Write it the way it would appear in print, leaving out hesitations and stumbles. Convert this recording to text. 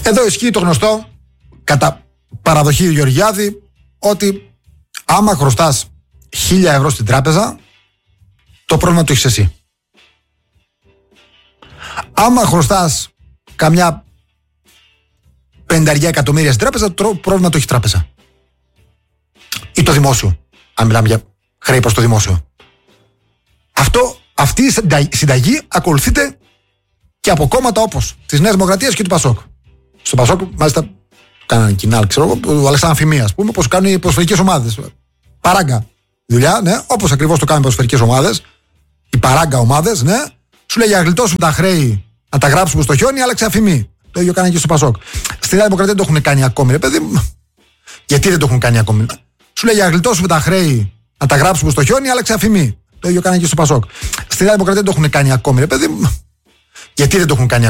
Εδώ ισχύει το γνωστό, κατά παραδοχή Γεωργιάδη, ότι άμα χρωστάς 1.000 ευρώ στην τράπεζα, το πρόβλημα το έχεις εσύ. Άμα χρωστάς καμιά 50 εκατομμύρια στην τράπεζα, το πρόβλημα το έχει η τράπεζα. Ή το δημόσιο, αν μιλάμε για χρέη προς το δημόσιο. Αυτή η συνταγή ακολουθείται και από κόμματα όπως της Νέας Δημοκρατίας και του Πασόκ. Στο Πασόκ, μάλιστα, κάνανε κοινάλ, ξέρω εγώ, ο Αλέξανδρου Αμφιμία, ας πούμε, όπως κάνουν οι ποδοσφαιρικές ομάδες. Παράγκα δουλειά, ναι, όπως ακριβώς το κάνουν οι ποδοσφαιρικές ομάδες, οι παράγκα ομάδες, ναι. Σου λέει για να γλιτώσουμε τα χρέη, να τα γράψουμε στο χιόνι, άλλαξε αφημί. Το ίδιο κάνανε και στο Πασόκ. Στη Νέα Δημοκρατία δεν το έχουν κάνει ακόμη, ρε παιδί μου. Γιατί δεν το έχουν κάνει ακόμη. Σου λέει για να γλιτώσουμε τα χρέη, να τα γράψουμε στο χιόνι, άλλαξε αφημί. Το ίδιο κάνανε και στο Πασόκ. Στη Νέα Δημοκρατία δεν το έχουν κάνει ακόμη, ρε παιδί μου. Γιατί δεν το έχουν κάνει